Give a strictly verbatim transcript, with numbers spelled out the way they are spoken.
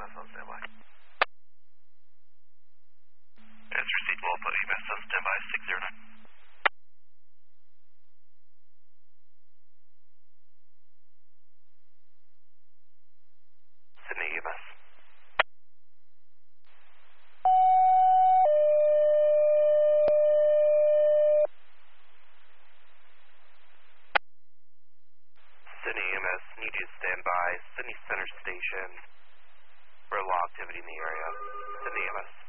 S on standby. It's received Alpha, E M S on standby, six zero nine. Sydney E M S. Sydney E M S, need you to stand by Sydney Center Station for low activity in the area. Sydney E M S.